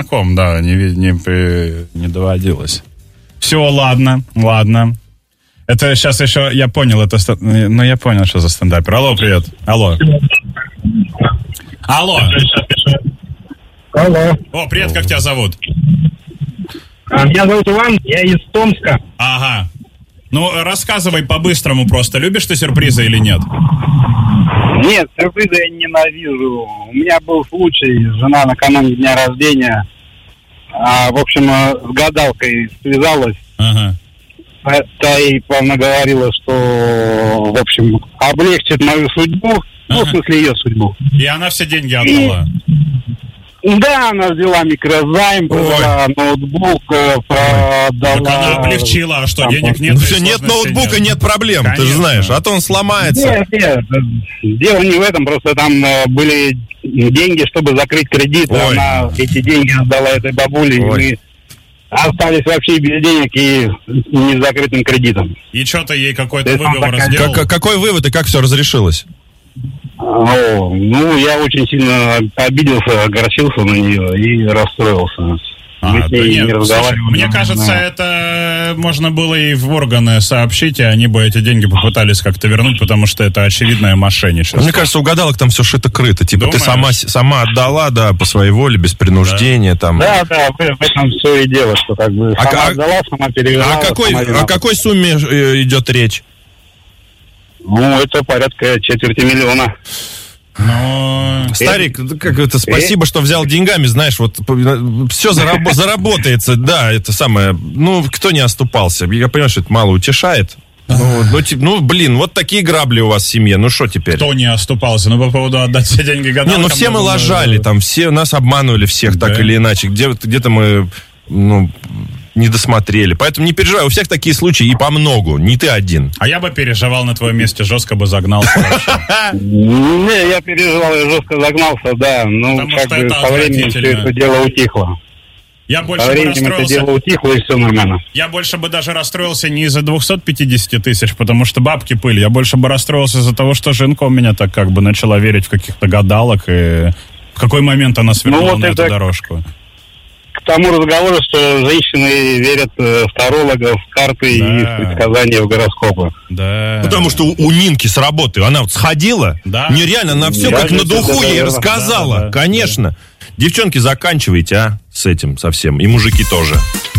знаком, да, не доводилось. Все, ладно. Это сейчас еще, я понял, я понял, что за стендапер. Алло, привет. Алло. Алло. О, привет, как тебя зовут? Меня зовут Иван, я из Томска. Ага. Ну, рассказывай по-быстрому просто. Любишь ты сюрпризы или нет? Нет, сюрпризы я ненавижу. У меня был случай, жена накануне дня рождения, в общем, с гадалкой связалась. Ага. Та ей, по-моему, говорила, что, в общем, облегчит мою судьбу, в смысле ее судьбу. И она все деньги отдала. Да, она взяла микрозайм, продала ноутбук, продала... Так она облегчила, а что, денег нет? Ну все, нет ноутбука, нет проблем, конечно. Ты же знаешь, а то он сломается. Нет, дело не в этом, просто там были деньги, чтобы закрыть кредит, она эти деньги отдала этой бабуле, и мы остались вообще без денег и не с закрытым кредитом. И что ты ей какой-то выговор сделал? Какой вывод и как все разрешилось? Ну, я очень сильно обиделся, огорчился на нее и расстроился. Мы с ней не разговаривали. Мне кажется, это можно было и в органы сообщить, и они бы эти деньги попытались как-то вернуть, потому что это очевидное мошенничество. Мне кажется, у гадалок там все шито-крыто. Типа думаешь? Ты сама отдала, да, по своей воле, без принуждения. Да, в этом все и дело, что как бы сама отдала, сама перевела. О какой сумме идет речь? Ну, это порядка 250 000. Старик, как это, спасибо, что взял деньгами, знаешь, вот все заработается, да, это самое, ну, кто не оступался, я понимаю, что это мало утешает. Блин, вот такие грабли у вас в семье, ну что теперь? Кто не оступался? Ну, по поводу отдать все деньги гадалкам. Все мы лажали, там, все нас обманывали всех, так или иначе, где-то мы, не досмотрели. Поэтому не переживай, у всех такие случаи и помногу, не ты один. А я бы переживал на твоем месте, жестко бы загнался вообще. Не, я переживал, я жестко загнался, да. Ну, как бы со временем все это дело утихло. Я больше бы расстроился. Это дело утихло, и все нормально. Я больше бы даже расстроился не из-за 250 000, потому что бабки пыль. Я больше бы расстроился из-за того, что Женка у меня так как бы начала верить в каких-то гадалок, и в какой момент она свернула на эту дорожку. К тому разговору, что женщины верят в тарологов, в карты и в предсказания в гороскопы. Да. Потому что у Нинки с работы, она вот сходила, нереально, она все как на духу ей рассказала. Конечно. Девчонки, заканчивайте, с этим совсем. И мужики тоже.